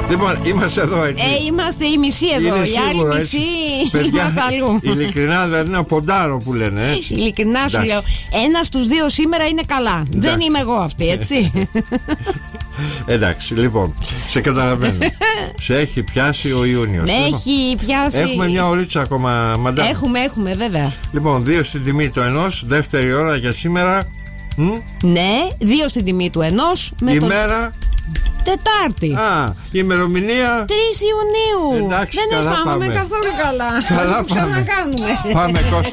Λοιπόν, είμαστε εδώ έτσι. Είμαστε η μισή εδώ. Είναι η άλλη σίγουρο, μισή παιδιά, είμαστε αλλού. Ειλικρινά, δηλαδή είναι ποντάρο που λένε έτσι. Ειλικρινά σου λέω. Ένα στους δύο σήμερα είναι καλά. Δεν είμαι εγώ αυτή, έτσι. Εντάξει, λοιπόν, σε καταλαβαίνω. Σε έχει πιάσει ο Ιούνιος. Με έχει πιάσει. Έχουμε μια ωρίτσα ακόμα, μαντά. Έχουμε, βέβαια. Λοιπόν, 2 στην τιμή του ενός. Δεύτερη ώρα για σήμερα. Ναι, 2 στην τιμή του ενός. Ημέρα. Τετάρτη. Ημερομηνία 3 Ιουνίου. Εντάξει, δεν καλά αισθάνομαι πάμε. καθόλου καλά. Καλά ξανακάνουμε. Πάμε Κώστα.